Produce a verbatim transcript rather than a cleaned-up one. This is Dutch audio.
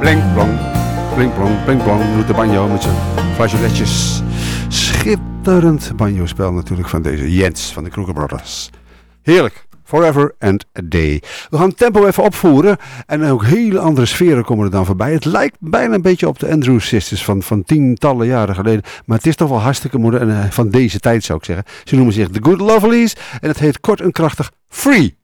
Blink, blong, blink, blong, blink, blong. Doet de banjo met zijn flageoletjes. Schitterend banjo-spel natuurlijk van deze Jens van de Kruger Brothers. Heerlijk. Forever and a Day. We gaan het tempo even opvoeren. En ook hele andere sferen komen er dan voorbij. Het lijkt bijna een beetje op de Andrews Sisters van, van tientallen jaren geleden. Maar het is toch wel hartstikke modern. Van deze tijd zou ik zeggen. Ze noemen zich The Good Lovelies. En het heet kort en krachtig Free.